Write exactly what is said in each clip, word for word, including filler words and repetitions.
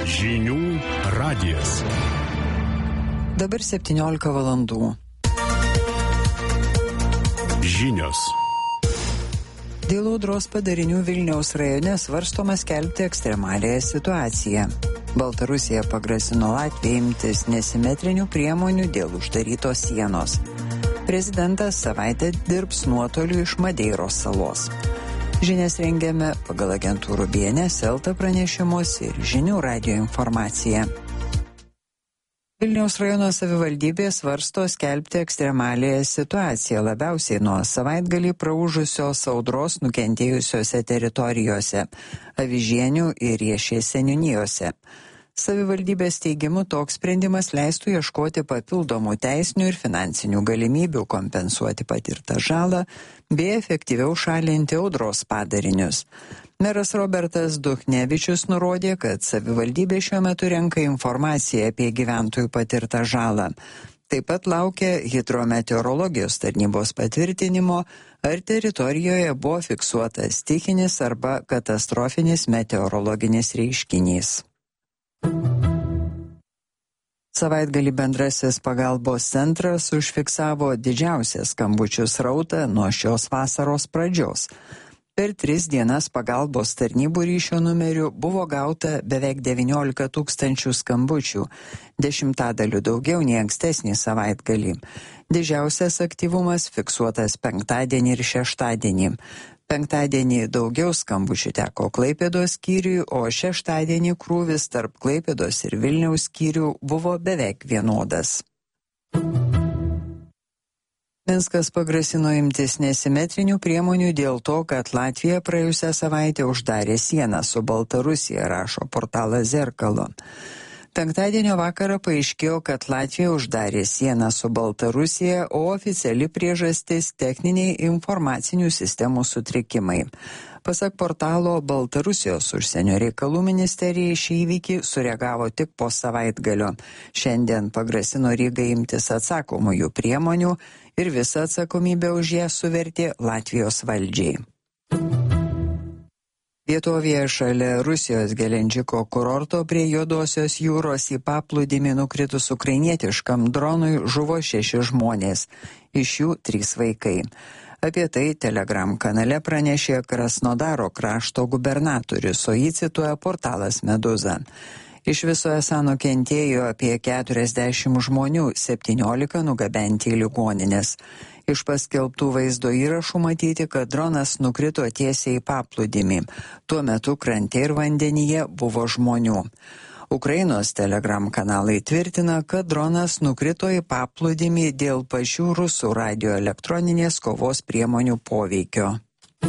Žinių radijas. Dabar septyniolika valandų. Žinios. Dėl audros padarinių Vilniaus rajone svarstoma skelbti ekstremaliąją situaciją. Baltarusija pagrasino Latvijai imtis nesimetrinių priemonių dėl uždarytos sienos. Prezidentas savaitę dirbs nuotoliu iš Madeiros salos. Žinias rengiame pagal agentūrų B N S, Elta pranešimus ir Žinių radijo informaciją. Vilniaus rajono savivaldybė svarsto skelbti ekstremaliąją situaciją labiausiai nuo savaitgalį praūžusios audros nukentėjusiose teritorijose – Avižienių ir Riešės seniūnijose. Savivaldybės teigimu toks sprendimas leistų ieškoti papildomų teisinių ir finansinių galimybių kompensuoti patirtą žalą bei efektyviau šalinti audros padarinius. Meras Robertas Duchnevičius nurodė, kad savivaldybė šiuo metu renka informaciją apie gyventojų patirtą žalą. Taip pat laukia hidrometeorologijos tarnybos patvirtinimo, ar teritorijoje buvo fiksuotas stichinis arba katastrofinis meteorologinis reiškinys. Savaitgalį bendrasis pagalbos centras užfiksavo didžiausią skambučių srautą nuo šios vasaros pradžios. Per tris dienas pagalbos tarnybų ryšio numerių buvo gauta beveik devyniolika tūkstančių skambučių, dešimtadaliu daugiau nei ankstesnį savaitgalį. Didžiausias aktyvumas fiksuotas penktadienį ir šeštadienį. Penktadienį daugiau skambučių teko Klaipėdos skyriui, o šeštadienį krūvis tarp Klaipėdos ir Vilniaus skyrių buvo beveik vienodas. Minskas pagrasino imtis nesimetrinių priemonių dėl to, kad Latvija praėjusią savaitę uždarė sieną su Baltarusija, rašo portalas Zerkalo. Penktadienio vakarą paaiškėjo, kad Latvija uždarė sieną su Baltarusija, o oficiali priežastis techniniai informacinių sistemų sutrikimai. Pasak portalo, Baltarusijos užsienio reikalų ministerija šį įvykį sureagavo tik po savaitgalio. Šiandien pagrasino Rygai imtis atsakomųjų priemonių ir visą atsakomybę už ją suvertė Latvijos valdžiai. Vietovėje šalia Rusijos Gelenžiko kurorto prie Juodosios jūros į paplūdimį nukritus ukrainietiškam dronui žuvo šeši žmonės, iš jų trys vaikai. Apie tai Telegram kanale pranešė Krasnodaro krašto gubernatorius, o jį cituoja portalas Meduza. Iš viso esą nukentėjo apie keturiasdešimt žmonių, septyniolika nugabenti į ligonines. Iš paskelbtų vaizdo įrašų matyti, kad dronas nukrito tiesiai į paplūdimį. Tuo metu krante ir vandenyje buvo žmonių. Ukrainos Telegram kanalai tvirtina, kad dronas nukrito į paplūdimį dėl pačių rusų radioelektroninės kovos priemonių poveikio.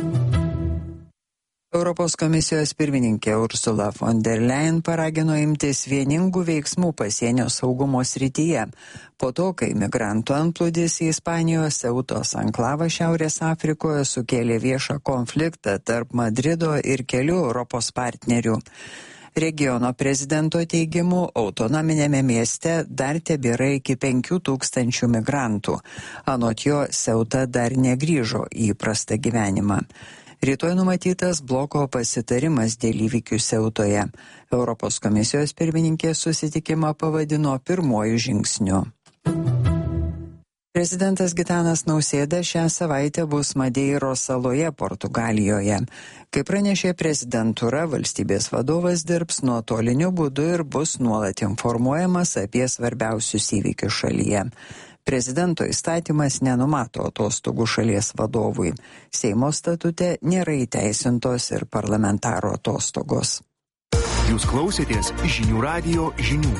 Europos komisijos pirmininkė Ursula von der Leyen paragino imtis vieningų veiksmų pasienio saugumo srityje, po to, kai migrantų antplūdis į Ispanijos Ceutos anklavą Šiaurės Afrikoje sukėlė viešą konfliktą tarp Madrido ir kelių Europos partnerių. Regiono prezidento teigimu, autonominėme mieste dar tebėra iki penkių tūkstančių migrantų. Anot jo, Ceuta dar negrįžo į įprastą gyvenimą. Rytoj numatytas bloko pasitarimas dėl įvykių Ceutoje. Europos komisijos pirmininkė susitikimą pavadino pirmuoju žingsniu. Prezidentas Gitanas Nausėda šią savaitę bus Madeiros saloje, Portugalijoje. Kaip pranešė prezidentūra, valstybės vadovas dirbs nuotoliniu būdu ir bus nuolat informuojamas apie svarbiausius įvykius šalyje. Prezidento įstatymas nenumato atostogų šalies vadovui. Seimo statute nėra įteisintos ir parlamentaro atostogos. Jūs klausėtės Žinių radijo žinių.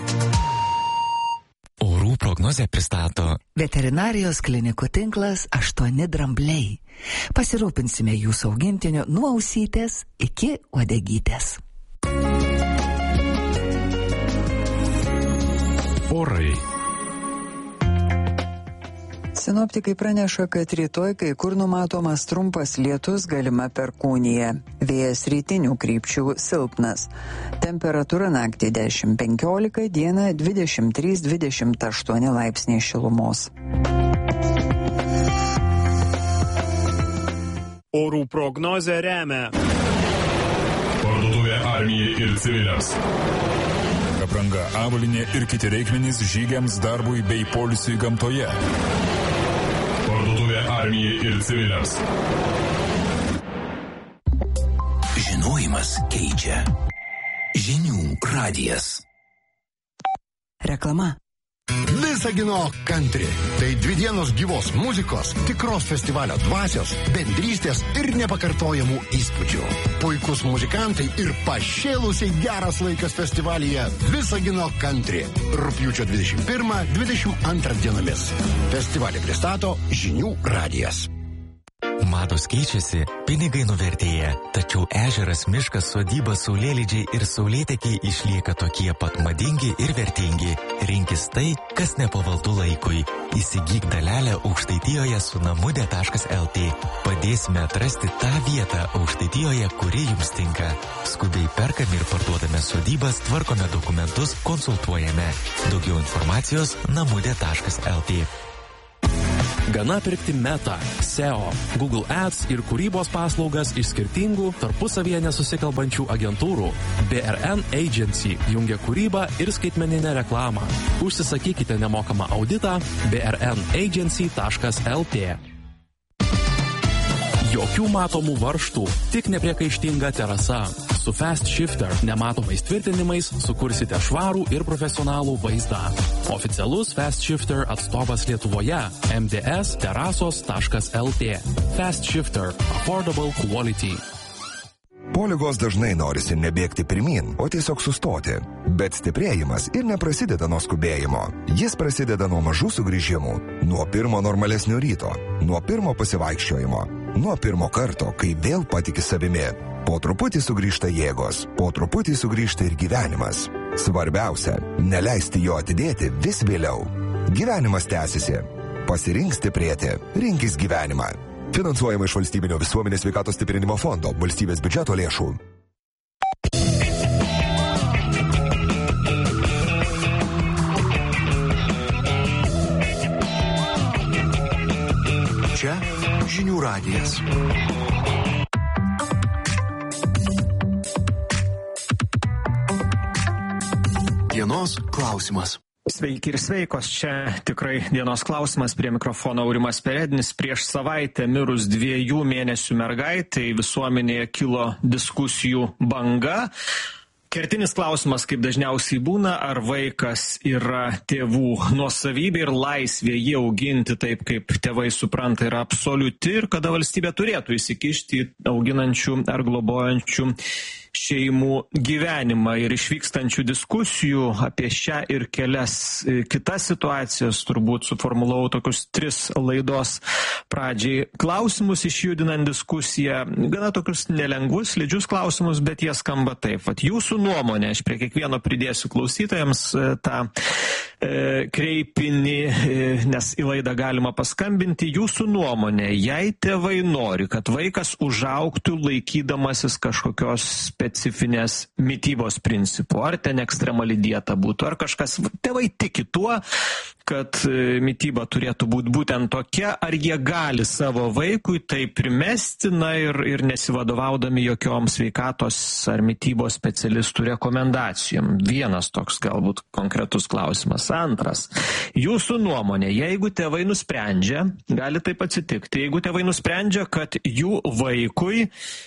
Orų prognozę pristato Veterinarijos klinikų tinklas aštuoni drambliai. Pasirūpinsime jūsų augintiniu nuo ausytės iki uodegytės. Orai. Sinoptikai praneša, kad rytoj kai kur numatomas trumpas lietus, galima perkūnija. Vėjas rytinių krypčių silpnas. Temperatūra naktį dešimt penkiolika, dieną dvidešimt trys dvidešimt aštuoni laipsniai šilumos. Orų prognozę remia Parduotuvė Armijai ir civiliams. apranga, avalynė ir kiti reikmenys žygiams, darbui bei poilsiui gamtoje. Parduotuvė armijai ir civiliams. Žinojimas keičia. Žinių radijas. Reklama. Visagino country. Tai dvi dienos gyvos muzikos, tikros festivalio dvasios, bendrystės ir nepakartojamų įspūdžių. Puikus muzikantai ir pašėlusiai geras laikas festivalyje Visagino country. Rugpjūčio dvidešimt pirmą dvidešimt antrą dienomis. Festivalį pristato Žinių radijas. Mados keičiasi, pinigai nuvertėja, tačiau ežeras, miškas, sodyba, saulėlydžiai ir saulėtekiai išlieka tokie pat madingi ir vertingi. Rinkis tai, kas nepavaldu laikui. Įsigyk dalelę Aukštaitijoje su namude taškas lt. Padėsime atrasti tą vietą Aukštaitijoje, kuri jums tinka. Skubiai perkame ir parduodame sodybas, tvarkome dokumentus, konsultuojame. Daugiau informacijos namude taškas lt. Gana pirkti Meta, S E O, Google Ads ir kūrybos paslaugas iš skirtingų, tarpusavyje nesusikalbančių agentūrų. B R N Agency jungia kūrybą ir skaitmeninę reklamą. Užsisakykite nemokamą auditą b r n agency taškas lt. Jokių matomų varžtų, tik nepriekaištinga terasa. Su Fast Shifter nematomais tvirtinimais sukursite švarų ir profesionalų vaizdą. Oficialus Fast Shifter atstovas Lietuvoje m d s terasos taškas lt. Fast Shifter. Affordable quality. Po ligos dažnai norisi nebėgti pirmin, o tiesiog sustoti. Bet stiprėjimas ir neprasideda nuo skubėjimo. Jis prasideda nuo mažų sugrįžimų, nuo pirmo normalesnio ryto, nuo pirmo pasivaikščiojimo, nuo pirmo karto, kai vėl patiki savimi. Po truputį sugrįžta jėgos, po truputį sugrįžta ir gyvenimas. Svarbiausia, neleisti jo atidėti vis vėliau. Gyvenimas tęsiasi. Pasirink stiprėti, rinkis gyvenimą. Finansuojama iš Valstybinio visuomenės sveikatos stiprinimo fondo, valstybės biudžeto lėšų. Čia Žinių radijas. Dienos klausimas. Sveiki ir sveikos, čia tikrai dienos klausimas, prie mikrofono Aurimas Perednis. Prieš savaitę mirus dviejų mėnesių mergaitai visuomenėje kilo diskusijų banga. Kertinis klausimas, kaip dažniausiai būna, ar vaikas yra tėvų nuosavybė ir laisvė jį auginti taip, kaip tėvai supranta, yra absoliuti ir kada valstybė turėtų įsikišti auginančių ar globojančių šeimų gyvenimą. Ir išvykstančių diskusijų apie šią ir kelias kitas situacijas turbūt suformulau tokius tris laidos pradžiai klausimus, išjudinant diskusiją, gana tokius nelengvus, slidžius klausimus, bet jie skamba taip. Vat jūsų nuomonė, aš prie kiekvieno pridėsiu klausytojams tą e, kreipinį, e, nes į laidą galima paskambinti. Jūsų nuomonė, jei tėvai nori, kad vaikas užaugtų laikydamasis kažkokios specifinės mitybos principų, ar ten ekstremali dieta būtų, ar kažkas, tėvai tiki tuo, kad mityba turėtų būti būtent tokia, ar jie gali savo vaikui tai primesti, na ir, ir nesivadovaudami jokiom sveikatos ar mitybos specialistų rekomendacijom. Vienas toks galbūt konkretus klausimas. Antras, jūsų nuomonė, jeigu tėvai nusprendžia, gali taip atsitikti, jeigu tėvai nusprendžia, kad jų vaikui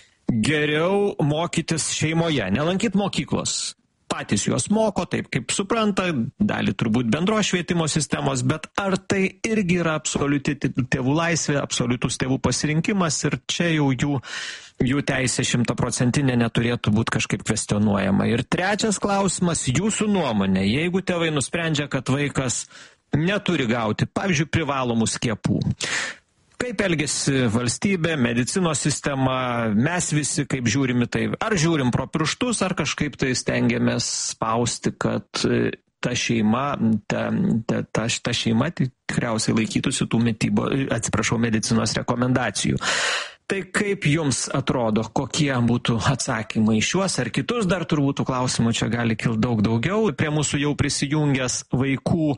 geriau mokytis šeimoje, nelankyti mokyklos. Patys juos moko taip, kaip supranta, dalį turbūt bendros švietimo sistemos, bet ar tai irgi yra absoliuti tėvų laisvė, absoliutus tėvų pasirinkimas ir čia jau jų, jų teisė šimtaprocentinė neturėtų būti kažkaip kvestionuojama. Ir trečias klausimas, jūsų nuomonė, jeigu tėvai nusprendžia, kad vaikas neturi gauti, pavyzdžiui, privalomų skiepų, kaip elgesi valstybė, medicinos sistema, mes visi kaip žiūrime tai, ar žiūrim pro pirštus, ar kažkaip tai stengiamės spausti, kad ta šeima, ta, ta, ta, ta šeima tikriausiai laikytųsi tų mitybo, atsiprašau, medicinos rekomendacijų. Tai kaip jums atrodo, kokie būtų atsakymai šiuos ar kitus, dar turbūt klausimų čia gali kilti daug daugiau. Prie mūsų jau prisijungęs vaikų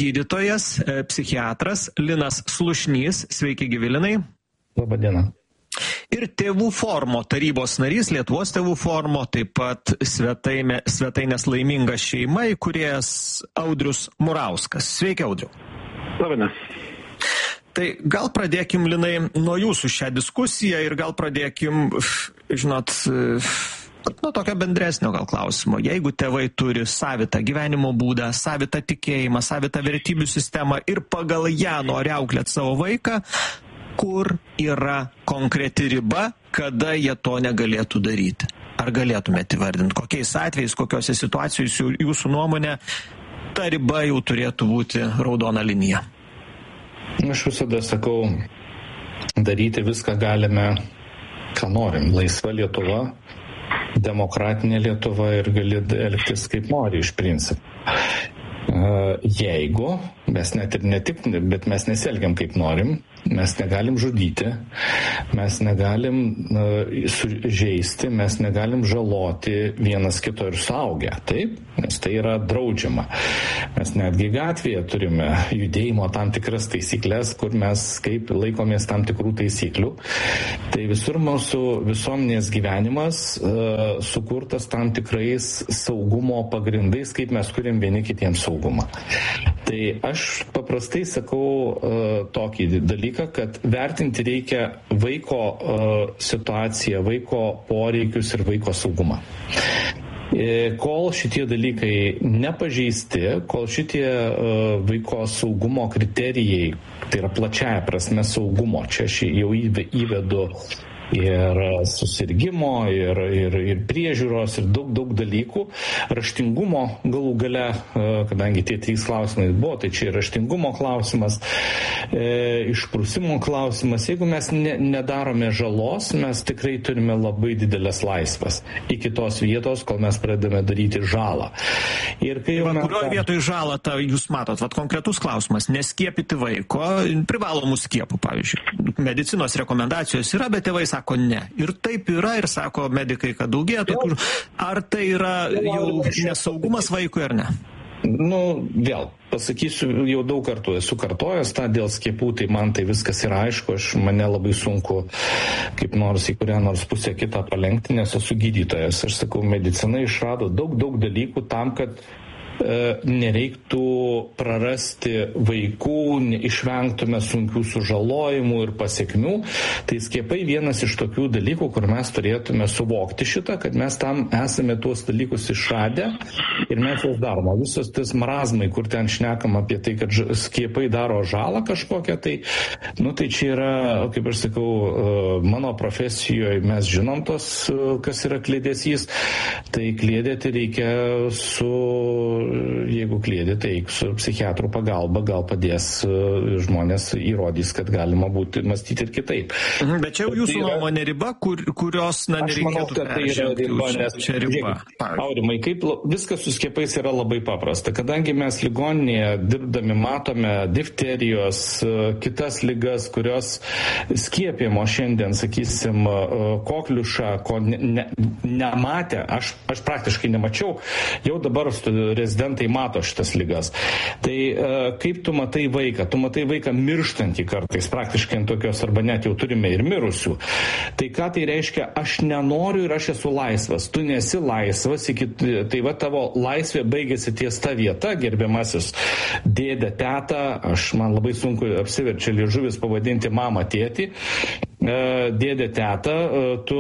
gydytojas, psichiatras Linas Slušnys. Sveiki, gyvi Linai. Labą dieną. Ir tėvų forumo tarybos narys, Lietuvos tėvų forumo, taip pat svetainė, svetainės laiminga šeima įkūrėjas Audrius Murauskas. Sveiki, Audriu. Labina. Tai gal pradėkim, Linai, nuo jūsų šią diskusiją ir gal pradėkim, žinot, nuo tokio bendresnio gal klausimo. Jeigu tėvai turi savitą gyvenimo būdą, savitą tikėjimą, savitą vertybių sistemą ir pagal ją nori auklėti savo vaiką, kur yra konkreti riba, kada jie to negalėtų daryti? Ar galėtumėte įvardinti, kokiais atvejais, kokiose situacijose jūsų nuomonė ta riba jau turėtų būti raudona linija? Aš visada sakau, daryti viską galime, ką norim. Laisva Lietuva, demokratinė Lietuva ir gali elgtis kaip nori iš principo. Jeigu mes net ir ne tik, bet mes nesielgiam kaip norim, mes negalim žudyti, mes negalim uh, sužeisti, mes negalim žaloti vienas kito ir suaugę, taip? Nes tai yra draudžiama. Mes netgi gatvėje turime judėjimo tam tikras taisyklės, kur mes kaip laikomės tam tikrų taisyklių. Tai visur mūsų visuomenės gyvenimas uh, sukurtas tam tikrais saugumo pagrindais, kaip mes kuriam vieni kitiems saugumą. Tai aš paprastai sakau uh, tokį dalyką, kad vertinti reikia vaiko uh, situaciją, vaiko poreikius ir vaiko saugumą. E, kol šitie dalykai nepažeisti, kol šitie uh, vaiko saugumo kriterijai, tai yra plačiaja prasme saugumo, čia aš jau įvedu ir susirgimo, ir, ir, ir priežiūros, ir daug, daug dalykų. Raštingumo galų gale, kadangi tie trys klausimai buvo, tai čia ir raštingumo klausimas, e, išprusimo klausimas. Jeigu mes ne, nedarome žalos, mes tikrai turime labai didelės laisvės iki tos vietos, kol mes pradedame daryti žalą. Ir kai jau mes... Kurioje vietoje žalą tą jūs matot? Vat konkretus klausimas. Neskiepyti vaiko, privalomų skiepų, pavyzdžiui. Medicinos rekomendacijos yra, bet tėvai sako ne. Ir taip yra, ir sako medikai, kad daugėja tokių. Ar tai yra jau nesaugumas vaikui ar ne? Nu, vėl, pasakysiu, jau daug kartų esu kartojęs tą dėl skiepų, tai man tai viskas yra aišku, aš mane labai sunku kaip nors į kurią nors pusę kitą palenkti, nes esu gydytojas. Aš sakau, medicina išrado daug, daug dalykų tam, kad nereiktų prarasti vaikų, išvengtume sunkių sužalojimų ir pasiekmių. Tai skiepai vienas iš tokių dalykų, kur mes turėtume suvokti šitą, kad mes tam esame tuos dalykus išradę ir mes juos darome. Visos tas marazmai, kur ten šnekam apie tai, kad skiepai daro žalą kažkokią, tai, nu, tai čia yra, kaip aš sakau, mano profesijoje mes žinom tos, kas yra kliedesys, tai kliedėti reikia su jeigu kliedi, tai eik su psichiatrų pagalba, gal padės žmonės įrodys, kad galima būti mąstyti ir kitaip. Mhm, bet čia jau jūsų yra, nuomonė riba, kur, kurios, na, nereikėtų peržengti. Čia riba. Aurimai, kaip viskas su skiepais yra labai paprasta. Kadangi mes ligoninėje dirbdami matome difterijos, kitas ligas, kurios skiepimo šiandien, sakysim, kokliušą, ko ne, ne, nematė, aš, aš praktiškai nemačiau, jau dabar rezidentai mato šitas ligas. Tai kaip tu matai vaiką? Tu matai vaiką mirštantį kartais, praktiškai ant tokios, arba net jau turime ir mirusių. Tai ką tai reiškia? Aš nenoriu ir aš esu laisvas. Tu nesi laisvas, iki, tai va tavo laisvė baigėsi ties ta vieta, gerbiamasis dėdė, teta, aš man labai sunku apsiverčia liežuvis pavadinti mamą, tėtį. Dėdė, teta, tu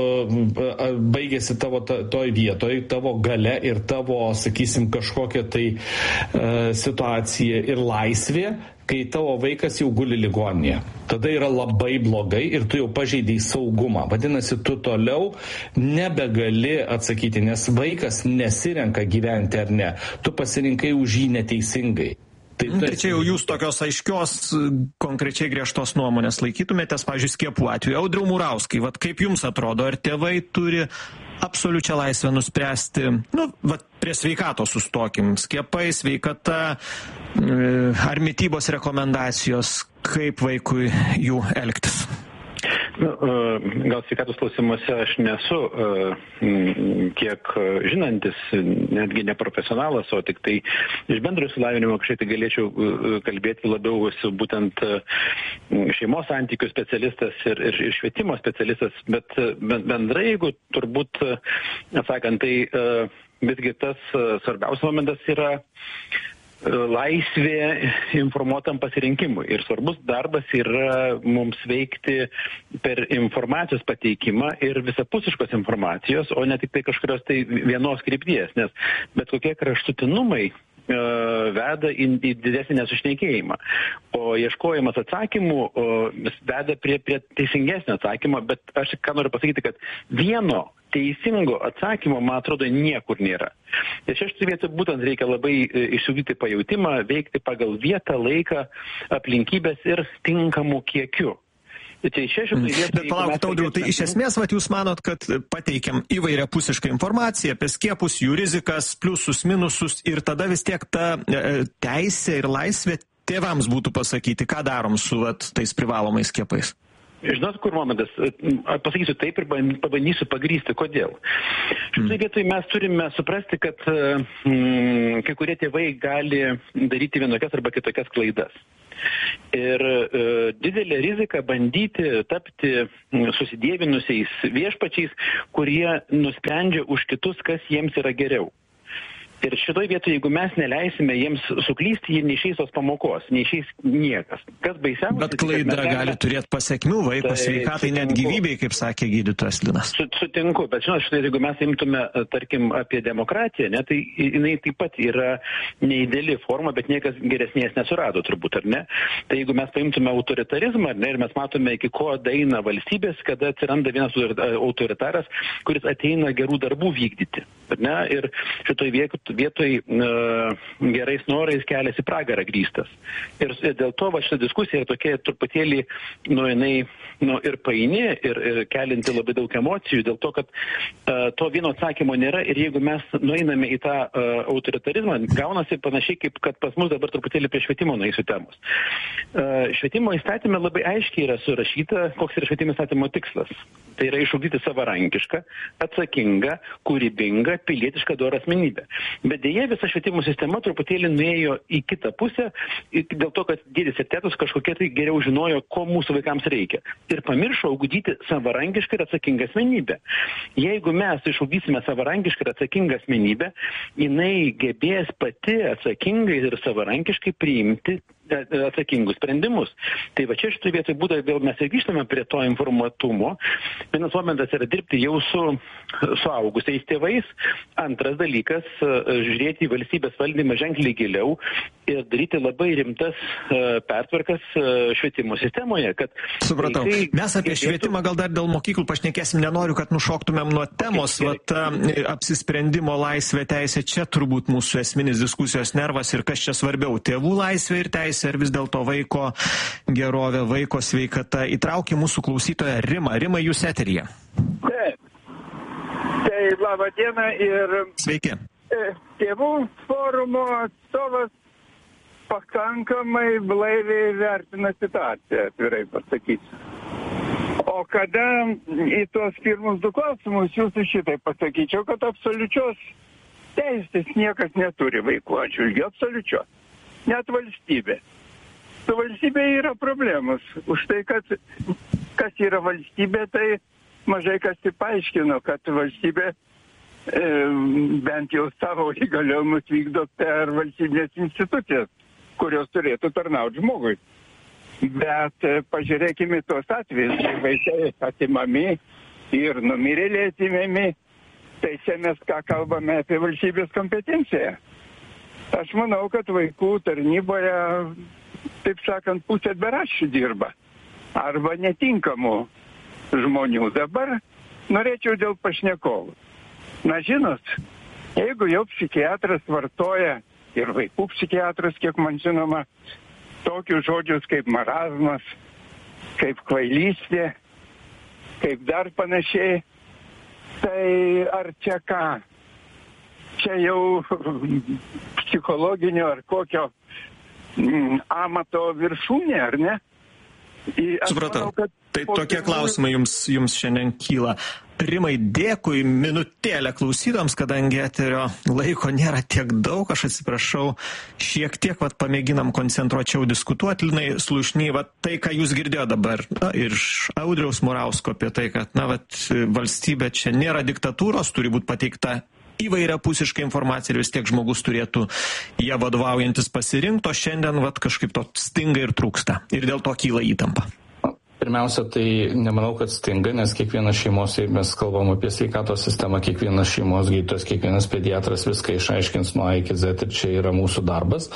baigėsi tavo toj vietoj, tavo gale ir tavo, sakysim, kažkokia tai situacija ir laisvė, kai tavo vaikas jau guli ligoninėje. Tada yra labai blogai ir tu jau pažeidei saugumą. Vadinasi, tu toliau nebegali atsakyti, nes vaikas nesirenka gyventi ar ne. Tu pasirinkai už jį neteisingai. Tai, tai čia jau jūs tokios aiškios, konkrečiai griežtos nuomonės laikytumėtės, pavyzdžiui, skiepų atveju. Audriau Murauskai, vat kaip jums atrodo, ar tėvai turi absoliučią laisvę nuspręsti, nu, vat prie sveikatos sustokim, skiepai, sveikata, ar mitybos rekomendacijos, kaip vaikui jų elgtis? Gal sveikatos klausimuose aš nesu kiek žinantis, netgi neprofesionalas, o tik tai iš bendro išsilavinimo kažkiek tai galėčiau kalbėti labiau su būtent šeimos santykių specialistas ir, ir, ir švietimo specialistas, bet bendrai, jeigu turbūt atsakant, tai visgi tas svarbiausias momentas yra laisvė informuotam pasirinkimui. Ir svarbus darbas yra mums veikti per informacijos pateikimą ir visapusiškos informacijos, o ne tik tai kažkurios tai vienos krypties, nes bet kokie kraštutinumai veda į, į didesnį nesušnekėjimą. O ieškojimas atsakymų o, veda prie, prie teisingesnio atsakymo, bet aš ką noriu pasakyti, kad vieno teisingo atsakymo, man atrodo, niekur nėra. Ir čia šitą vietą būtent reikia labai išsiugdyti pajautimą, veikti pagal vietą, laiką, aplinkybės ir tinkamų kiekių. Tai čia šitą vietą... Bet palaukit, Audriau, tai iš esmės, vat, jūs manot, kad pateikiam įvairiapusišką informaciją apie skiepus, jų rizikas, pliusus, minusus ir tada vis tiek ta e, teisė ir laisvė tėvams būtų pasakyti, ką darom su vat, tais privalomais skiepais. Žinot, kur momentas, pasakysiu taip ir pabandysiu pagrysti, kodėl. Štai vietoj mes turime suprasti, kad mm, kai kurie tėvai gali daryti vienokias arba kitokias klaidas. Ir e, didelė rizika bandyti tapti susidėvinusiais viešpačiais, kurie nusprendžia už kitus, kas jiems yra geriau. Ir šitoj vietoje, jeigu mes neleisime jiems suklysti, jie neišeis tos pamokos, neišeis niekas. Kas baisiausia... Bet klaida gali galime... turėti pasiekmių vaiko tai, sveikatai, net gyvybei, kaip sakė gydytojas Linas. Sutinku, bet žinot, štai jeigu mes imtume, tarkim, apie demokratiją, ne, tai jinai taip pat yra neįdėli forma, bet niekas geresnės nesurado turbūt, ar ne? Tai jeigu mes paimtume autoritarizmą, ar ne, ir mes matome, iki ko daeina valstybės, kada atsiranda vienas autoritaras, kuris ateina gerų darbų vykdyti, ar ne? Ir šitoj vietoj vietoj uh, gerais norais kelias į pragarą grįstas. Ir, ir dėl to va šita diskusija tokia truputėlį, nu, jinai, nu, ir paini, ir, ir kelinti labai daug emocijų, dėl to, kad uh, to vieno atsakymo nėra ir jeigu mes nueiname į tą uh, autoritarizmą, gaunasi panašiai, kaip kad pas mus dabar truputėlį prie švietimo nueisiu temos. Uh, švietimo įstatymė labai aiškiai yra surašyta, koks yra švietimo įstatymo tikslas. Tai yra išugdyti savarankišką, atsakingą, kūrybingą, pilietišką dorą asmenybę. Bet dėja visa švietimo sistema truputėlį nuėjo į kitą pusę, dėl to, kad dėdės ir tėtus kažkokie tai geriau žinojo, ko mūsų vaikams reikia. Ir pamiršo ugdyti savarankišką ir atsakingą asmenybę. Jeigu mes išugdysime savarankišką ir atsakingą asmenybę, jinai gebės pati atsakingai ir savarankiškai priimti atsakingus sprendimus. Tai va čia šitoj vietoj būdai vėl mes ir grįžtame prie to informatumo. Vienas momentas yra dirbti jau su suaugusiais tėvais. Antras dalykas žiūrėti į valstybės valdymą ženkliai giliau ir daryti labai rimtas pertvarkas švietimo sistemoje. Kad supratau. Mes apie švietimą gal dar dėl mokyklų pašnekėsim, nenoriu, kad nušoktumėm nuo temos. Va, ta apsisprendimo laisvė, teisė, čia turbūt mūsų esminis diskusijos nervas ir kas čia svarbiau, tėvų laisvė ir teisė. Ar vis dėlto vaiko gerovė, vaiko sveikata. Įtraukė mūsų klausytoją Rimą. Rimą, jūs eteryje. Taip. Tai labą dieną ir... Sveiki. Tėvų forumo atstovas pakankamai blaiviai vertina situaciją, atvirai pasakysiu. O kada į tuos pirmus du klausimus jūsų šitai pasakyčiau, kad absoliučios teisės niekas neturi vaikų atžvilgiu, absoliučios. Net valstybė. Su valstybė yra problemos. Už tai, kad kas yra valstybė, tai mažai kas tai paaiškino, kad valstybė e, bent jau savo įgaliojimus vykdo per valstybinės institucijas, kurios turėtų tarnauti žmogui. Bet e, pažiūrėkime tuos atvejus, kai vaikai atimami ir numirėliai atimami, tai čia mes ką kalbame apie valstybės kompetenciją. Aš manau, kad vaikų tarnyboje, taip sakant, pusė beraščių dirba. Arba netinkamų žmonių. Dabar norėčiau dėl pašnekovų. Na, žinot, jeigu jau psichiatras vartoja, ir vaikų psichiatras, kiek man žinoma, tokius žodžius kaip marazmas, kaip kvailystė, kaip dar panašiai, tai ar čia ką? Čia jau psichologinio ar kokio mm, amato viršūnė, ar ne? Supratau. Manau, kad tai tokie klausimai jums, jums šiandien kyla. Rimai, dėkui, minutėlę klausydoms, kadangi eterio laiko nėra tiek daug, aš atsiprašau, šiek tiek vat, pamėginam koncentruočiau diskutuoti, Linai Slušny, vat, tai, ką jūs girdėjote dabar, na, ir iš Audriaus Murausko apie tai, kad na, vat, valstybė čia nėra diktatūros, turi būti pateikta įvairiapusiška informacija ir vis tiek žmogus turėtų ją vadovaujantis pasirinkti, o šiandien vat, kažkaip to stinga ir trūksta. Ir dėl to kyla įtampa. Pirmiausia, tai nemanau, kad stinga, nes kiekvienas šeimos, jei mes kalbam apie sveikatos sistemą, kiekvienas šeimos gydytojas, kiekvienas pediatras viską išaiškins nuo A iki Z ir čia yra mūsų darbas.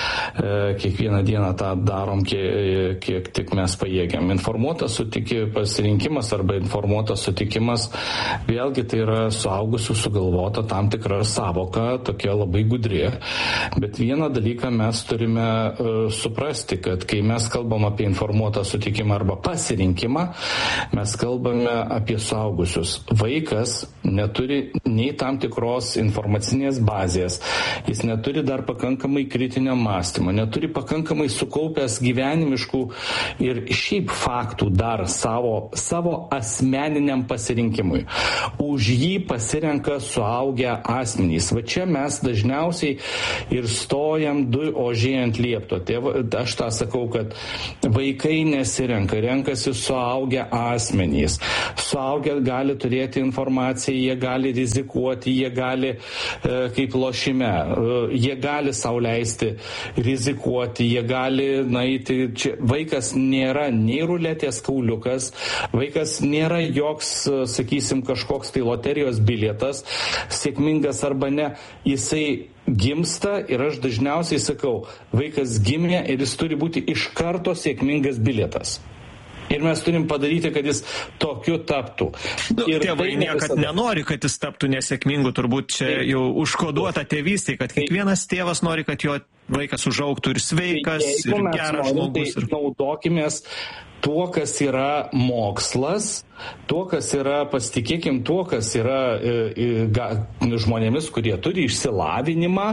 Kiekvieną dieną tą darom, kiek, kiek tik mes pajėgiam. Informuotas sutiki, pasirinkimas arba informuotas sutikimas, vėlgi tai yra suaugusių sugalvota tam tikra savoka, tokia labai gudri. Bet vieną dalyką mes turime uh, suprasti, kad kai mes kalbam apie informuotą sutikimą arba pasirinkimą, mes kalbame apie suaugusius. Vaikas neturi nei tam tikros informacinės bazės, jis neturi dar pakankamai kritinio mąstymo, neturi pakankamai sukaupęs gyvenimiškų ir šiaip faktų dar savo, savo asmeniniam pasirinkimui. Už jį pasirenka suaugę asmenys. Va čia mes dažniausiai ir stojam du ožiai ant liepto. Tėva, aš tą sakau, kad vaikai nesirenka, renkasi suaugę asmenys. Suaugę gali turėti informaciją, jie gali rizikuoti, jie gali e, kaip lošime, e, jie gali sau leisti rizikuoti, jie gali naiti. Čia vaikas nėra nei ruletės kauliukas, vaikas nėra joks, sakysim, kažkoks tai loterijos bilietas, sėkmingas arba ne. Jisai gimsta ir aš dažniausiai sakau, vaikas gimė ir jis turi būti iš karto sėkmingas bilietas. Ir mes turim padaryti, kad jis tokiu taptų. Nu, ir tėvai tai niekad visada nenori, kad jis taptų nesėkmingu, turbūt čia jau užkoduota tėvystė, kad kiekvienas tėvas nori, kad jo vaikas užaugtų ir sveikas, tai ir geras žmogus. Tai ir naudokimės tuo, kas yra mokslas, tuo, kas yra, pasitikėkim, tuo, kas yra e, e, ga, žmonėmis, kurie turi išsilavinimą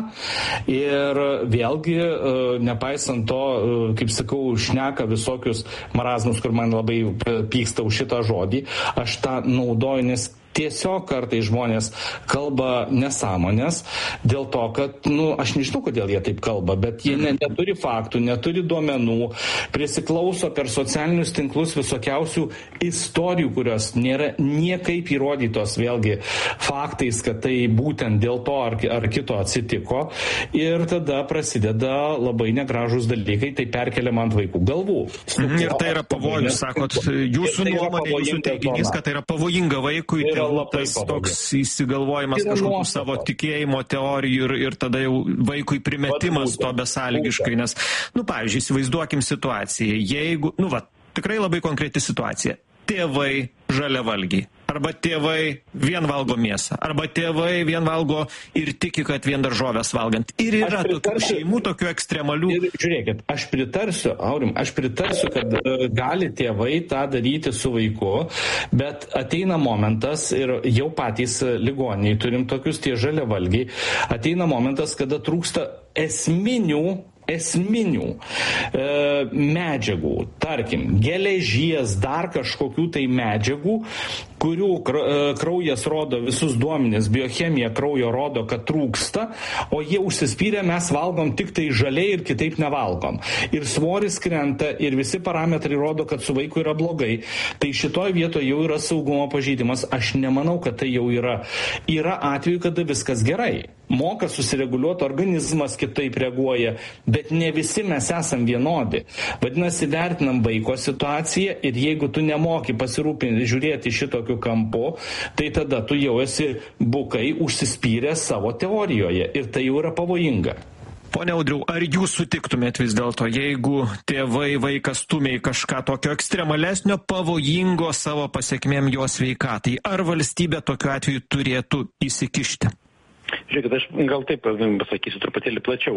ir vėlgi, e, nepaisant to, e, kaip sakau, šneka visokius marazmus, kur man labai pyksta už šitą žodį, aš tą naudoju, nes tiesiog kartai žmonės kalba nesąmonės dėl to, kad, nu, aš nežinau, kodėl jie taip kalba, bet jie ne, neturi faktų, neturi duomenų, prisiklauso per socialinius tinklus visokiausių istorijų, kurios nėra niekaip įrodytos vėlgi faktais, kad tai būtent dėl to ar, ar kito atsitiko. Ir tada prasideda labai negražus dalykai, tai perkeliam ant vaikų galvų. Mhm, ir tai yra pavojus, sakot, jūsų tai nuomonė, jūsų teiginys, kad tai yra pavojinga vaikui. Tai tas toks įsigalvojimas kažkokių savo tikėjimo teorijų ir, ir tada jau vaikui primetimas to besąlygiškai, nes, nu, pavyzdžiui, įsivaizduokim situaciją, jeigu, nu, va, tikrai labai konkreti situacija, tėvai žaliavalgiai, arba tėvai vien valgo mėsą, arba tėvai vien valgo ir tiki, kad vien daržovės valgant. Ir yra tokių šeimų, tokių ekstremalių. Ir, žiūrėkit, aš pritarsiu, Aurim, aš pritarsiu, kad uh, gali tėvai tą daryti su vaiku, bet ateina momentas ir jau patys ligoniai turim tokius tie žaliavalgiai, ateina momentas, kada trūksta esminių esminių e, medžiagų, tarkim, geležies, dar kažkokių tai medžiagų, kurių kraujas rodo visus duomenis, biochemija kraujo rodo, kad trūksta, o jie užsispyrę, mes valgom tik tai žaliai ir kitaip nevalgom. Ir svoris krenta, ir visi parametrai rodo, kad su vaiku yra blogai. Tai šitoje vietoje jau yra saugumo pažeidimas. Aš nemanau, kad tai jau yra. Yra atveju, kada viskas gerai. Moka susireguliuoti, organizmas kitaip reaguoja, bet ne visi mes esam vienodi. Vadinasi, vertinam vaiko situaciją ir jeigu tu nemoki pasirūpinti, žiūrėti šitokiu kampu, tai tada tu jau esi bukai užsispyręs savo teorijoje ir tai jau yra pavojinga. Pone Audriau, ar jūs sutiktumėt vis dėlto, jeigu tėvai vaikas stumia į kažką tokio ekstremalesnio, pavojingo savo pasiekmėm jo sveikatai, ar valstybė tokiu atveju turėtų įsikišti? Žiūrėkit, aš gal taip pasakysiu truputėlį plačiau.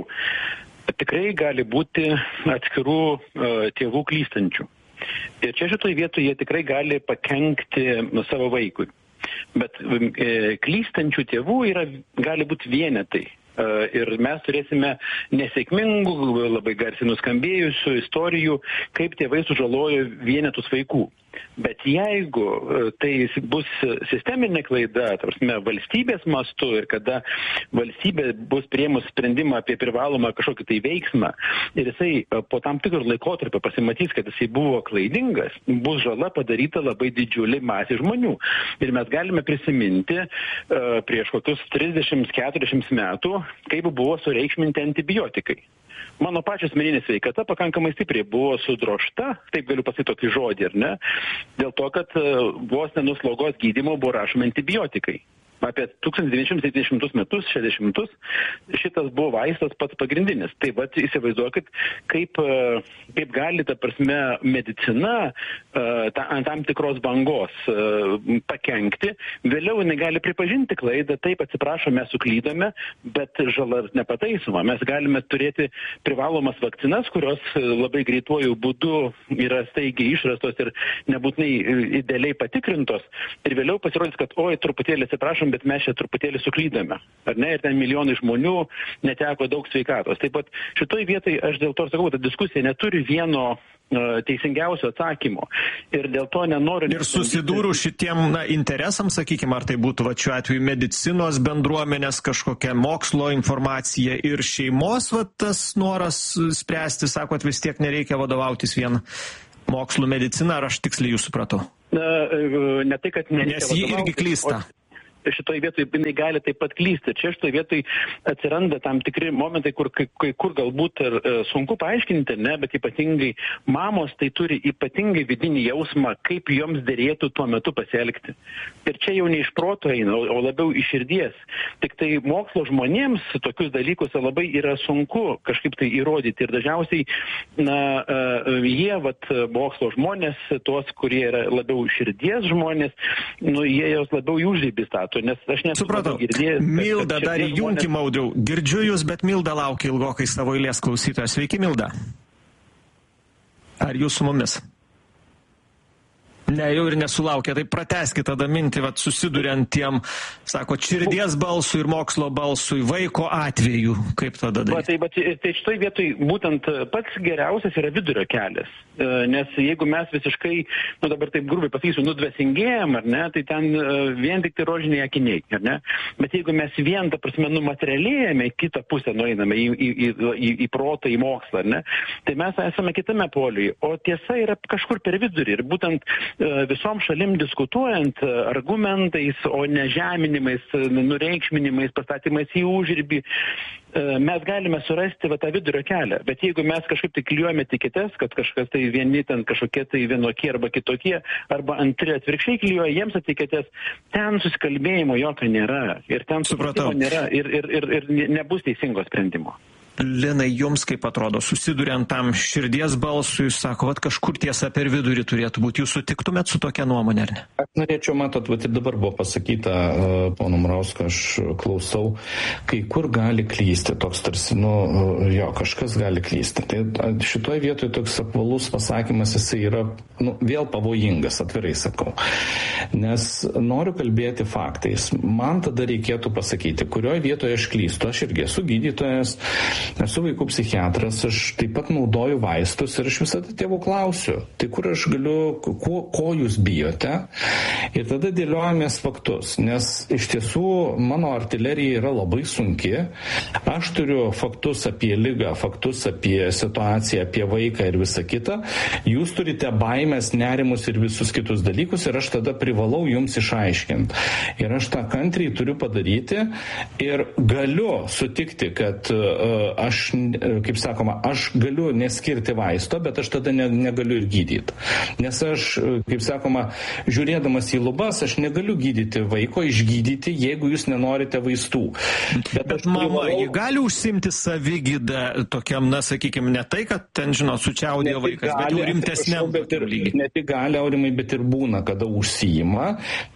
Tikrai gali būti atskirų uh, tėvų klystančių. Ir čia šitoje vietoje jie tikrai gali pakenkti savo vaikui. Bet e, klystančių tėvų yra, gali būti vienetai. Ir mes turėsime nesėkmingų, labai garsiai nuskambėjusių istorijų, kaip tėvai sužalojo vienetus vaikų. Bet jeigu tai bus sisteminė klaida, ta prasme, valstybės mastu ir kada valstybė bus priėmus sprendimą apie privalomą kažkokį tai veiksmą ir jisai po tam tikrų laikotarpio pasimatys, kad jisai buvo klaidingas, bus žala padaryta labai didžiulį masė žmonių. Ir mes galime prisiminti uh, prieš kokius trisdešimt keturiasdešimt metų, kaip buvo sureikšminti antibiotikai. Mano pačios asmeninė sveikata pakankamai stipriai buvo sudrožta, taip galiu pasakyti tokį žodį, ar ne, dėl to, kad vos nenus slogos gydymo buvo rašomi antibiotikai. Apie tūkstantis devyni šimtai septyniasdešimtus metus, šešiasdešimtus, šitas buvo vaistas pats pagrindinis. Tai vat įsivaizduokit, kaip, kaip gali, ta prasme, medicina ta, ant tam tikros bangos pakenkti. Vėliau jinai gali pripažinti klaidą, taip atsiprašo, mes suklydome, bet žala nepataisoma. Mes galime turėti privalomas vakcinas, kurios labai greituoju būdu yra staigiai išrastos ir nebūtinai idealiai patikrintos. Ir vėliau pasirodys, kad oi, truputėlį atsiprašom, bet mes čia truputėlį suklydame, ar ne, ir ten milijonai žmonių neteko daug sveikatos. Taip pat šitoj vietoj aš dėl to sakau, kad diskusija neturi vieno uh, teisingiausio atsakymo ir dėl to nenoriu... Ir susidūrus šitiem na, interesams, sakykime, ar tai būtų va, šiuo atveju medicinos bendruomenės kažkokia mokslo informacija ir šeimos va, tas noras spręsti, sakot, vis tiek nereikia vadovautis vien mokslu medicina, ar aš tiksliai jūs supratau? Na, ne tai, kad nereikia Nes ji irgi klysta. Šitoje vietoje jinai gali taip pat klysti. Čia šitoje vietoje atsiranda tam tikri momentai, kur, kai, kur galbūt ir e, sunku paaiškinti, ne, bet ypatingai mamos tai turi ypatingai vidinį jausmą, kaip joms dėrėtų tuo metu pasielgti. Ir čia jau ne iš proto eina, o labiau iš širdies. Tik tai mokslo žmonėms tokius dalykus labai yra sunku kažkaip tai įrodyti. Ir dažniausiai na, e, jie, vat, mokslo žmonės, tuos, kurie yra labiau širdies žmonės, nu, jie jos labiau į užribį stato. Nes aš nesupratau. Girdėjęs, Milda, dar įjunkim žmonės... audriau. Girdžiu jūs, bet Milda laukia ilgokai savo eilės klausytojas. Sveiki, Milda. Ar jūs su mumis? Ne, jau ir nesulaukia. Tai pratęskit tada mintį, vat, susiduriant tiem, sako, širdies balsui ir mokslo balsui, vaiko atveju. Kaip tada daryti? Tai, bet, tai šitoj vietoj būtent pats geriausias yra vidurio kelias. Nes jeigu mes visiškai, nu dabar taip grubiai pasakysiu, nudvesingėjam, ar ne, tai ten vien tik tai rožiniai akiniai, ar ne? Bet jeigu mes vien, ta prasme, numaterialėjame į kitą pusę, nueiname į, į, į, į, į protą, į mokslą, ar ne, tai mes esame kitame poliuje. O tiesa yra kažkur per vidurį. Ir būtent visom šalim diskutuojant argumentais, o ne žeminimais, nureikšminimais, pastatymais į užribį, mes galime surasti va, tą vidurio kelią. Bet jeigu mes kažkaip tai klijuojame etiketes, kad kažkas tai vieni ten kažkokie tai vienokie arba kitokie, arba antri atvirkščiai klijuoja jiems etiketes, ten susikalbėjimo jokio nėra. Ir ten supratimo nėra. Ir, ir, ir, ir nebus teisingo sprendimo. Linai, jums kaip atrodo, susiduriant tam širdies balsui, sako, vat kažkur tiesa per vidurį turėtų būti. Jūs sutiktumėt su tokia nuomonė, ar ne? Aš norėčiau, matot, vat ir dabar buvo pasakyta, pono Murausko, aš klausau, kai kur gali klysti, toks tarsi, nu, jo, kažkas gali klysti. Tai šitoje vietoje toks apvalus pasakymas, jisai yra, nu, vėl pavojingas, atvirai sakau. Nes noriu kalbėti faktais. Man tada reikėtų pasakyti, kurioje vietoje aš klystu. Aš irgi esu gydytojas, esu vaikų psichiatras, aš taip pat naudoju vaistus ir aš visada tėvų klausiu, tai kur aš galiu, ko, ko jūs bijote, ir tada dėliojamės faktus, nes iš tiesų mano artilerija yra labai sunki, aš turiu faktus apie ligą, faktus apie situaciją, apie vaiką ir visą kitą, jūs turite baimės, nerimus ir visus kitus dalykus ir aš tada privalau jums išaiškinti. Ir aš tą kantriai turiu padaryti ir galiu sutikti, kad uh, aš, kaip sakoma, aš galiu neskirti vaisto, bet aš tada ne, negaliu ir gydyti. Nes aš, kaip sakoma, žiūrėdamas į lubas, aš negaliu gydyti vaiko, išgydyti, jeigu jūs nenorite vaistų. Bet, bet mama, privalau... ji gali užsimti savigydą tokiam, na, sakykime, ne tai, kad ten, žinot, sučiaudėjo vaikas, gali, bet jau rimtesniam. Bet ir, ne tik gali, Aurimai, bet ir būna, kada užsijima.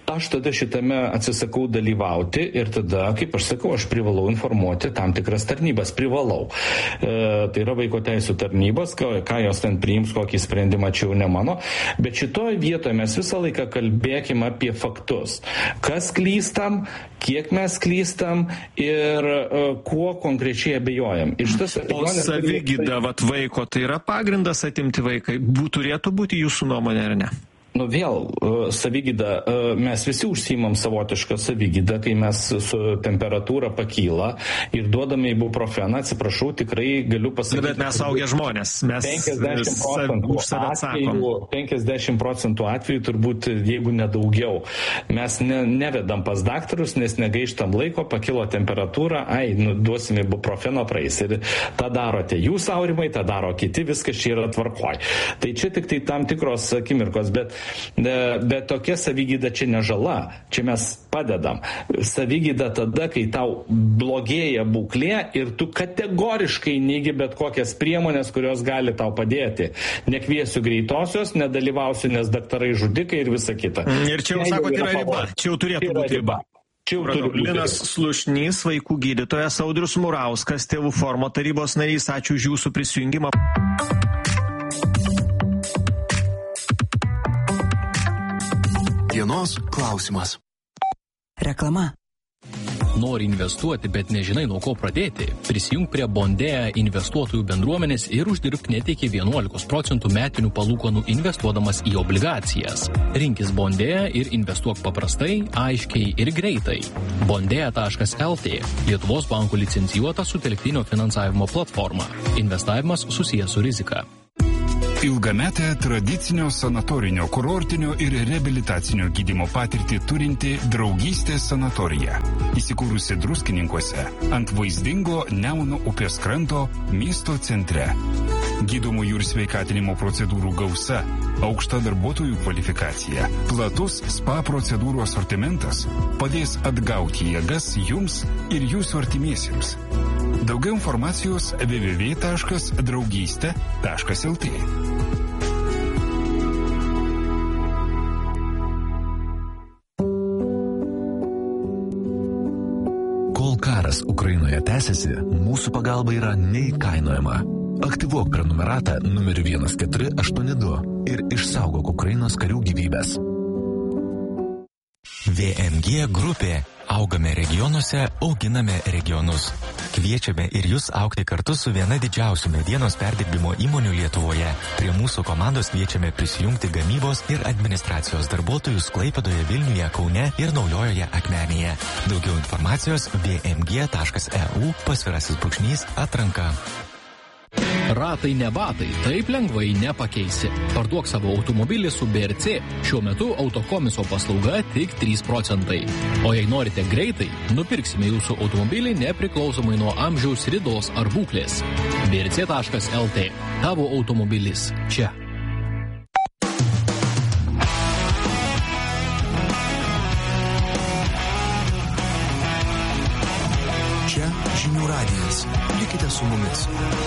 aš tada šitame atsisakau dalyvauti ir tada, kaip aš sakau, aš privalau informuoti tam tikras tarnybas, privalau. E, tai yra vaiko teisų tarnybas, ką, ką jos ten priims, kokį sprendimą, čia jau ne mano, bet šitoje vietoje mes visą laiką kalbėkime apie faktus. Kas klystam, kiek mes klystam ir e, kuo konkrečiai abejojam. O savigyda vat vaiko, tai yra pagrindas atimti vaikai, turėtų būti jūsų nuomonė ar ne? Nu vėl, savigyda, mes visi užsiimam savotišką savigydą, kai mes su temperatūra pakyla ir duodame ibuprofeną, atsiprašau, tikrai galiu pasakyti. Bet mes augę žmonės, mes penkiasdešimt procentų už save atsakom. penkiasdešimt procentų atveju turbūt, jeigu nedaugiau, mes ne, nevedam pas daktarus, nes negaištam laiko, pakilo temperatūra, ai, nu, duosim ibuprofeno, praeis. Ir tą darote jūs, aurimai, tą daro kiti, viskas čia yra tvarkoj. Tai čia tik tai tam tikros akimirkos, bet Bet tokia savigyda čia ne žala, čia mes padedam. Savigyda tada, kai tau blogėja būklė ir tu kategoriškai neigi bet kokias priemonės, kurios gali tau padėti. Nekviesiu greitosios, nedalyvausiu, nes daktarai žudikai ir visa kita. Ir čia jau sakot, yra riba, čia jau turėtų būti riba. Linas Slušnys, vaikų gydytojas, Audrius Murauskas, Tėvų forumo tarybos narys, ačiū už jūsų prisijungimą. Dienos klausimas. Reklama. Nori investuoti, bet nežinai nuo ko pradėti? Prisijung prie Bondėja investuotojų bendruomenės ir uždirbk net iki vienuolikos procentų metinių palūkanų investuodamas į obligacijas. Rinkis Bondėja ir investuok paprastai, aiškiai ir greitai. Bondėja taškas el tė – Lietuvos bankų licencijuota sutelktinio finansavimo platforma. Investavimas susijęs su rizika. Ilgametę tradicinio sanatorinio, kurortinio ir reabilitacinio gydymo patirtį turinti Draugystės sanatorija. Įsikūrusi Druskininkuose ant vaizdingo Nemuno upės kranto miesto centre. Gydomųjų ir sveikatinimo procedūrų gausa, aukšta darbuotojų kvalifikacija, platus spa procedūrų asortimentas padės atgauti jėgas jums ir jūsų artimiesiems. Daugiau informacijos w w w taškas draugystė taškas el tė. Kol karas Ukrainoje tęsiasi, mūsų pagalba yra neįkainojama. Aktyvuok prenumeratą numeriu vienas keturi aštuoni du ir išsaugok Ukrainos karių gyvybės. V M G grupė. Augame regionuose, auginame regionus. Kviečiame ir jūs augti kartu su viena didžiausių medienos perdirbimo įmonių Lietuvoje. Prie mūsų komandos kviečiame prisijungti gamybos ir administracijos darbuotojus Klaipėdoje, Vilniuje, Kaune ir Naujojoje Akmenėje. Daugiau informacijos v m g taškas e u pasvirasis brūkšnys atranka. Ratai ne batai, taip lengvai nepakeisi. Parduok savo automobilį su B R C. Šiuo metu autokomiso paslauga tik trys procentai. O jei norite greitai, nupirksime jūsų automobilį nepriklausomai nuo amžiaus, ridos ar būklės. b r c taškas el tė. Tavo automobilis čia. Čia Žinių radijas. Likite su mumis.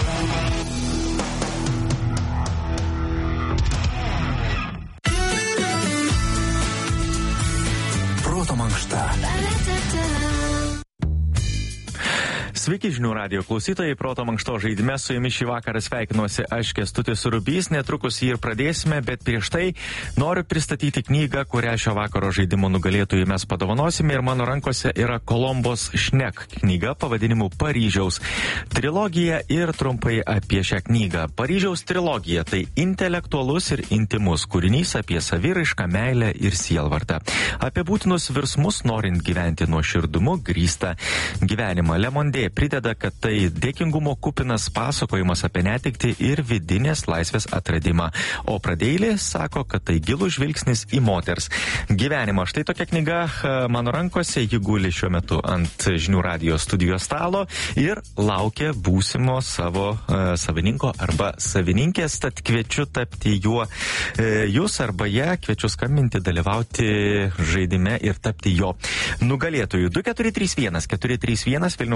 Proto mankšta. Sveiki žinių radijo klausytojai, Proto mankšto žaidime su jumis šį vakarą sveikinuosi aš Kęstutis Rubys, netrukus jį ir pradėsime, bet prieš tai noriu pristatyti knygą, kurią šio vakaro žaidimo nugalėtojui mes padovanosime ir mano rankose yra Kolombos Šnek knyga pavadinimu Paryžiaus trilogija ir trumpai apie šią knygą. Paryžiaus trilogija tai intelektualus ir intimus kūrinys apie saviraišką, meilę ir sielvartą. Apie būtinus virsmus norint gyventi nuoširdumu grįstą gyvenimą. Le Monde prideda, kad tai dėkingumo kupinas pasakojimas apie netektį ir vidinės laisvės atradimą. O pradėjėlė sako, kad tai gilus žvilgsnis į moters gyvenimą. Štai tokia knyga mano rankose, ji guli šiuo metu ant Žinių radijo studijos stalo ir laukia būsimo savo uh, savininko arba savininkės, tad kviečiu tapti juo uh, jūs arba ją, kviečiu skambinti, dalyvauti žaidime ir tapti jo nugalėtojų. du keturi trys vienas keturi trys vienas Vilniaus kodas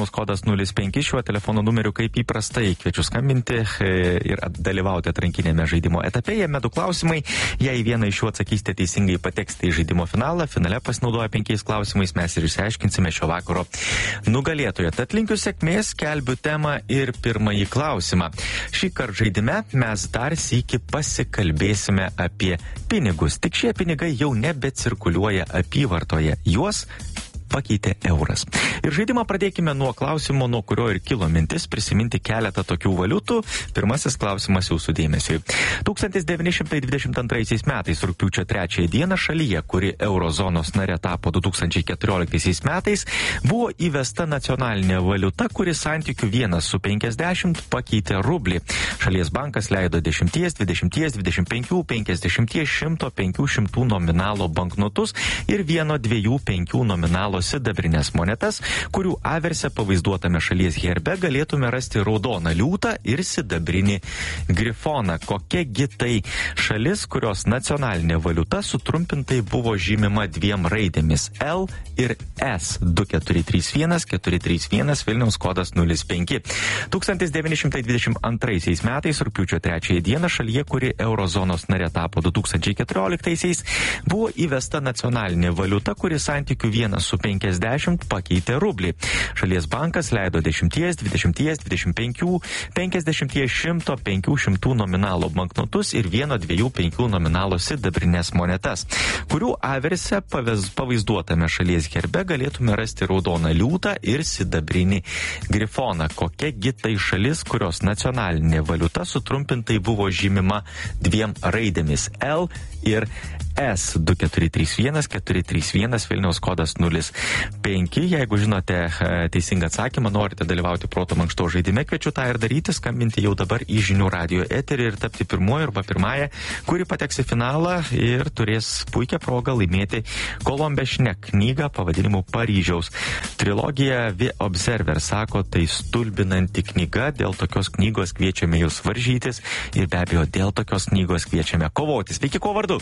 nulis penki. Šiuo telefono numeriu kaip įprastai kviečiu skambinti ir dalyvauti atrankinėme žaidimo etape. Jame du klausimai. Jei vieną iš jų atsakysite teisingai, pateksite į žaidimo finalą. Finale pasinaudoja penkiais klausimais. Mes ir išsiaiškinsime šio vakaro nugalėtoją. Tad linkiu sėkmės, kelbiu temą ir pirmąjį klausimą. Šį kartą žaidime mes dar sykį pasikalbėsime apie pinigus. Tik šie pinigai jau nebecirkuliuoja apyvartoje. Juos pakeitė euras. Ir žaidimą pradėkime nuo klausimo, nuo kurio ir kilo mintis prisiminti keletą tokių valiutų. Pirmasis klausimas jūsų dėmesiui. tūkstantis devyni šimtai dvidešimt antraisiais metais rugpjūčio trečiąją dieną šalyje, kuri eurozonos narė tapo du tūkstančiai keturioliktaisiais metais, buvo įvesta nacionalinė valiuta, kuri santykių vienas su penkiasdešimt pakeitė rublį. Šalies bankas leido dešimties, dvidešimties, dvidešimt penkių, penkiasdešimties, šimto, penkių šimtų nominalo banknotus ir vieno, dviejų, penkių nominalo sidabrinės monetas, kurių averse pavaizduotame šalies herbe galėtume rasti raudoną liūtą ir sidabrinį grifoną. Kokiagi tai šalis, kurios nacionalinė valiuta sutrumpintai buvo žymima dviem raidėmis L ir S. du keturi trys vienas keturi trys vienas Vilniaus kodas nulis penki. tūkstantis devyni šimtai dvidešimt antraisiais metais rugpjūčio trečiąją dieną šalyje, kuri eurozonos narė tapo du tūkstančiai keturioliktaisiais, buvo įvesta nacionalinė valiuta, kuri santykių vienas su penkiasdešimt pakeitė rublį. Šalies bankas leido dešimties, dvidešimties, dvidešimt penkių, penkiasdešimties, šimto, penkių šimtų nominalo banknotus ir vieno, dviejų, penkių nominalo sidabrinės monetas, kurių averse pavaizduotame šalies herbe galėtume rasti raudoną liūtą ir sidabrinį grifoną. Kokiagi tai šalis, kurios nacionalinė valiuta sutrumpintai buvo žymima dviem raidėmis L ir S. du keturi trys vienas keturi trys vienas Vilniaus kodas nulis penki. Jeigu žinote teisingą atsakymą, norite dalyvauti proto mankšto žaidime, kviečiu tą ir daryti, skambinti jau dabar į žinių radio eterį ir tapti pirmuoju arba pirmąją, kuri pateks į finalą ir turės puikią progą laimėti Kolombešne knygą pavadinimu Paryžiaus trilogija. The Observer sako, tai stulbinanti knyga, dėl tokios knygos kviečiame jūs varžytis ir be abejo dėl tokios knygos kviečiame kovoti. Sveiki, ko vardu?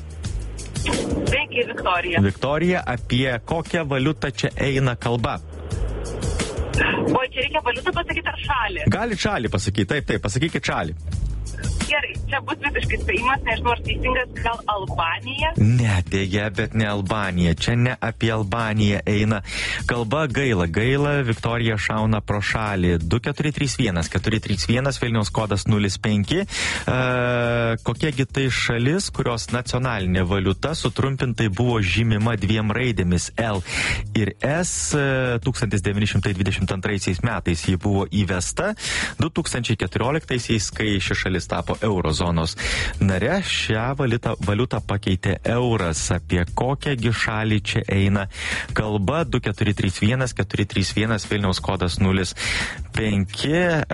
Sveiki, Viktorija. Viktorija, apie kokią valiutą čia eina kalba? O čia reikia valiutą pasakyti ar šalį? Galit šalį pasakyti, taip, taip, pasakykit šalį. Gerai, čia bus visiškai spėjimas, nežinau, ar teisingas, gal Albanija? Ne, dėja, bet ne Albanija. Čia ne apie Albaniją eina kalba. Gaila, gaila, Viktorija šauna pro šalį. du keturi trys vienas keturi trys vienas Vilniaus kodas nulis penki. E, kokiagi tai šalis, kurios nacionalinė valiuta sutrumpintai buvo žymima dviem raidėmis L ir S. tūkstantis devyni šimtai dvidešimt antraisiais metais ji buvo įvesta. du tūkstančiai keturioliktaisiais, kai ši šalis tapo eurozonos nare, šią valiutą, valiutą pakeitė euras. Apie kokiągi šalį čia eina kalba? du keturi trys vienas keturi trys vienas Vilniaus kodas nulis penki.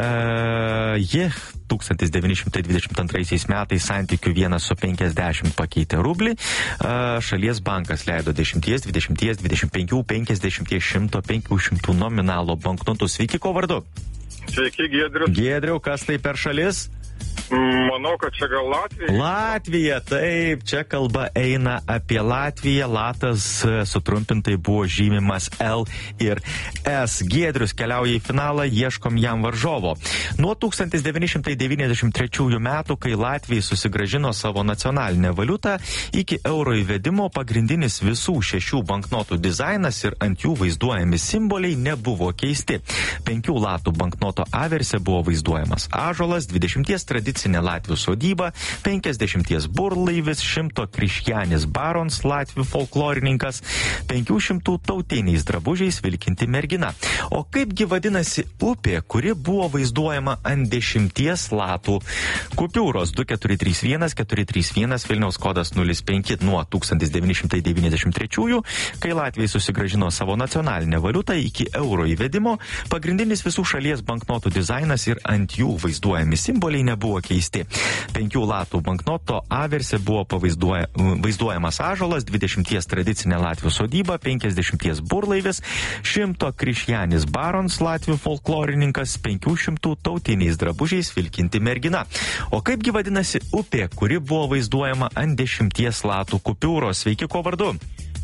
Uh, ji tūkstantis devyni šimtai dvidešimt antraisiais metais santykių vienas su penkiasdešimt pakeitė rublį. Uh, šalies bankas leido dešimties, dvidešimties, dvidešimt penkių, penkiasdešimties, šimto, penkių šimtų nominalo banknotus. Sveiki, ko vardu? Sveiki, Giedrius. Giedriau, kas tai per šalis? Manau, kad čia gal Latvija. Latvija, taip, čia kalba eina apie Latviją. Latas sutrumpintai buvo žymimas L ir S. Giedrius keliauja į finalą, ieškom jam varžovo. Nuo tūkstantis devyni šimtai devyniasdešimt trečiųjų metų, kai Latvija susigrąžino savo nacionalinę valiutą, iki euro įvedimo pagrindinis visų šešių banknotų dizainas ir ant jų vaizduojami simboliai nebuvo keisti. Penkių latų banknoto averse buvo vaizduojamas ąžuolas, dvidešimties tradicinė Latvių sodyba, penkiasdešimties burlaivis, šimto Krišjanis barons, Latvių folklorininkas, penkių šimtų tautiniais drabužiais vilkinti mergina. O kaipgi vadinasi upė, kuri buvo vaizduojama ant dešimties latų kupiūros? du keturi trys vienas keturi trys vienas Vilniaus kodas nulis penki. Nuo tūkstantis devyni šimtai devyniasdešimt trečiųjų, kai Latvija susigrąžino savo nacionalinę valiutą, iki euro įvedimo, pagrindinis visų šalies banknotų dizainas ir ant jų vaizduojami simboliai nebuvo keisti. Penkių latų banknoto averse buvo pavaizduoja, vaizduojamas ąžuolas, dvidešimties tradicinė Latvių sodyba, penkiasdešimties burlaivis, šimto Krišjanis barons, Latvių folklorininkas, penkių šimtų tautiniais drabužiais vilkinti mergina. O kaipgi vadinasi upė, kuri buvo vaizduojama ant dešimties latų kupiūros? Sveiki, ko vardu?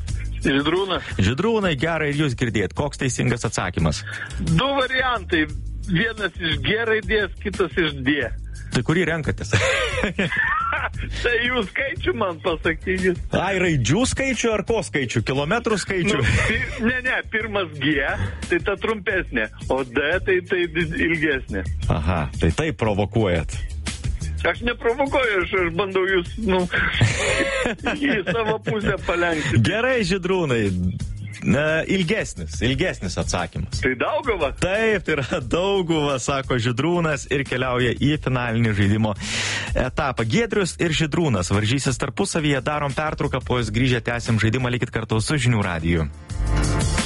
Žydrūnas. Žydrūnai, gerai ir jūs girdėt. Koks teisingas atsakymas? Du variantai. Vienas iš G raidės, kitas iš D. Tai kurį renkatės? Tai jūs skaičių man pasakykit. Ai, raidžių skaičių ar ko skaičių? Kilometrų skaičių? Nu, pir, ne, ne, pirmas G, tai ta trumpesnė, o D tai, tai ilgesnė. Aha, tai taip provokuojat. Aš neprovokuoju, aš, aš bandau jūs, nu, į savo pusę palenkti. Gerai, Žydrūnai. Na, ilgesnis, ilgesnis atsakymas. Tai Daugava? Taip, tai yra Daugava, sako Žydrūnas ir keliauja į finalinį žaidimo etapą. Giedrius ir Žydrūnas varžysis tarpusavyje, darom pertrauką, po jūs grįžę tęsim žaidimą, likit kartu su Žinių radiju.